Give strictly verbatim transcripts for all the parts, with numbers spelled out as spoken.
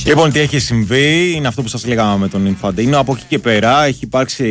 Λοιπόν, τι έχει συμβεί είναι αυτό που σας λέγαμε με τον Ινφαντίνο. Από εκεί και πέρα έχει υπάρξει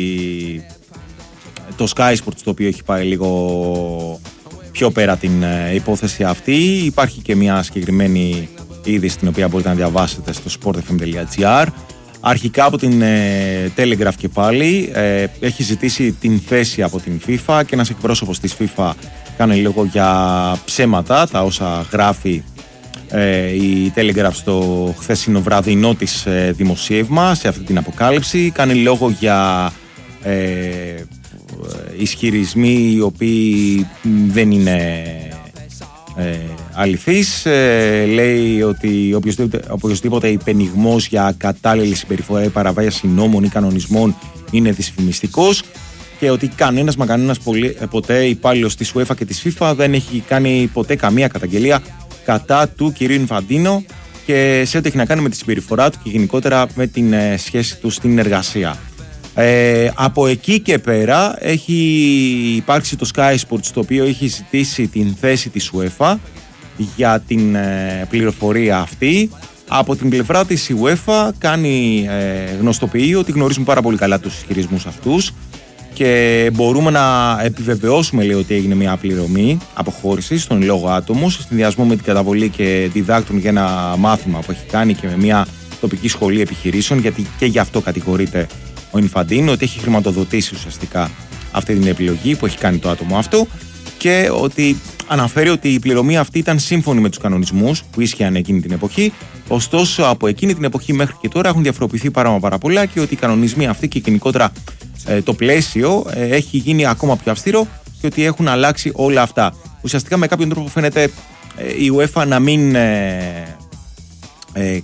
το Sky Sports, το οποίο έχει πάει λίγο πιο πέρα την υπόθεση αυτή. Υπάρχει και μια συγκεκριμένη είδηση την οποία μπορείτε να διαβάσετε στο sportfm τελεία gr. Αρχικά από την ε, Telegraph και πάλι ε, έχει ζητήσει την θέση από την FIFA και ένας εκπρόσωπος της FIFA κάνει λίγο για ψέματα τα όσα γράφει ε, η Telegraph στο χθεσινό βραδινό της ε, δημοσίευμα σε αυτή την αποκάλυψη. Κάνει λόγο για ε, ισχυρισμοί οι οποίοι δεν είναι ε, αληθής. Ε, λέει ότι οποιοσδήποτε, οποιοσδήποτε υπενιγμός για κατάλληλη συμπεριφορά ή παραβίαση νόμων ή κανονισμών είναι δυσφημιστικός και ότι κανένας μα κανένας ποτέ υπάλληλος της UEFA και της FIFA δεν έχει κάνει ποτέ καμία καταγγελία κατά του κυρίου Ινφαντίνο και σε ό,τι έχει να κάνει με τη συμπεριφορά του και γενικότερα με την ε, σχέση του στην εργασία. Ε, από εκεί και πέρα έχει υπάρξει το Sky Sports, το οποίο έχει ζητήσει την θέση της UEFA για την ε, πληροφορία αυτή. Από την πλευρά της η UEFA κάνει, ε, γνωστοποιεί ότι γνωρίζουμε πάρα πολύ καλά τους ισχυρισμούς αυτούς και μπορούμε να επιβεβαιώσουμε, λέει, ότι έγινε μια πληρωμή αποχώρησης στον λόγο άτομο σε συνδυασμό με την καταβολή και διδάκτων για ένα μάθημα που έχει κάνει και με μια τοπική σχολή επιχειρήσεων, γιατί και γι' αυτό κατηγορείται ο Ινφαντίνο, ότι έχει χρηματοδοτήσει ουσιαστικά αυτή την επιλογή που έχει κάνει το άτομο αυτό και ότι αναφέρει ότι η πληρωμή αυτή ήταν σύμφωνη με τους κανονισμούς που ίσχυαν εκείνη την εποχή. Ωστόσο, από εκείνη την εποχή μέχρι και τώρα έχουν διαφοροποιηθεί πάρα, πάρα πολλά και ότι οι κανονισμοί αυτοί και γενικότερα ε, το πλαίσιο ε, έχει γίνει ακόμα πιο αυστηρό και ότι έχουν αλλάξει όλα αυτά. Ουσιαστικά με κάποιον τρόπο φαίνεται ε, η UEFA να μην ε, ε,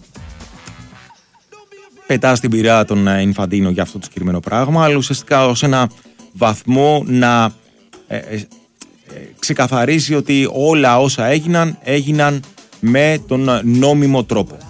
πετά στην πειρά τον Ινφαντίνο για αυτό το συγκεκριμένο πράγμα, αλλά ουσιαστικά ως ένα βαθμό να ε, ε, ε, ξεκαθαρίζει ότι όλα όσα έγιναν, έγιναν με τον νόμιμο τρόπο.